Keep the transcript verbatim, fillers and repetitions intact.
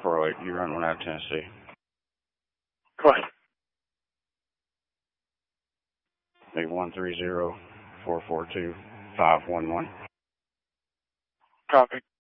four oh eight, you run one out of Tennessee. Go ahead. Make one three zero, four four two, five one one. Copy.